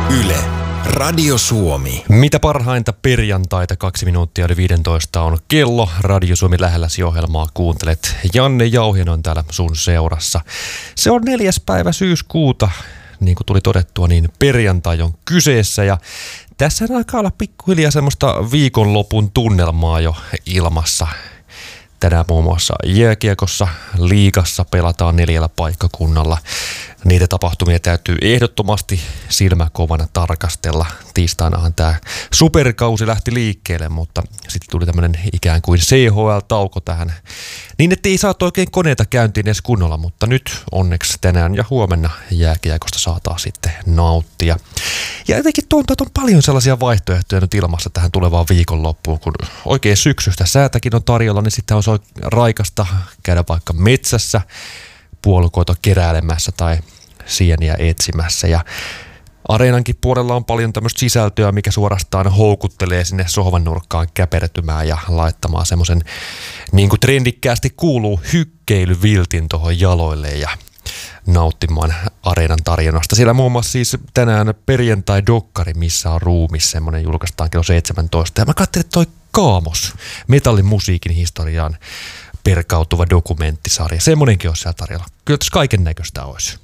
Yle, Radio Suomi. Mitä parhainta perjantaita, 2 minuuttia yli 15 on kello. Radio Suomi lähelläsi ohjelmaa kuuntelet. Janne Jauhinen on täällä sun seurassa. Se on 4. päivä syyskuuta, niin kuin tuli todettua, niin perjantai on kyseessä. Ja tässä alkaa olla pikkuhiljaa semmoista viikonlopun tunnelmaa jo ilmassa. Tänään muun muassa jääkiekossa liigassa pelataan 4 paikkakunnalla. Niitä tapahtumia täytyy ehdottomasti silmäkovana tarkastella. Tiistainahan tämä superkausi lähti liikkeelle, mutta sitten tuli tämmöinen ikään kuin CHL-tauko tähän. Niin ettei saa oikein koneita käyntiin edes kunnolla, mutta nyt onneksi tänään ja huomenna jääkiekosta saataan sitten nauttia. Ja jotenkin tuntuu, että on paljon sellaisia vaihtoehtoja nyt ilmassa tähän tulevaan viikonloppuun, kun oikein syksystä säätäkin on tarjolla, niin sitten on raikasta käydä vaikka metsässä, puolukoita keräilemässä tai sieniä etsimässä. Ja areenankin puolella on paljon tämmöistä sisältöä, mikä suorastaan houkuttelee sinne sohvan nurkkaan käpertymään ja laittamaan semmoisen, niin kuin trendikkäästi kuuluu, hykkeilyviltin tuohon jaloille ja nauttimaan areenan tarjonnasta. Siellä muun muassa siis tänään perjantai-dokkari, missä on ruumis, semmoinen julkaistaan kello 17. Ja mä katselin, että toi Kaamos, metallin musiikin historiaan perkautuva dokumenttisarja. Semmoinenkin olisi siellä tarjolla. Kyllä tässä kaiken näköistä olisi.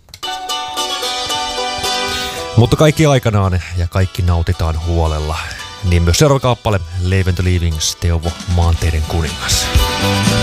Mutta kaikki aikanaan ja kaikki nautitaan huolella. Niin myös seuraava kappale, Leave and the Leavings, Teuvo, Maanteiden kuningas.